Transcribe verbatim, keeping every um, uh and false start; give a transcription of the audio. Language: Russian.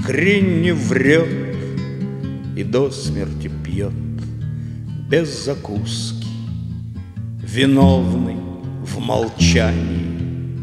хрень не врет и до смерти пьет без закуски, виновный в молчании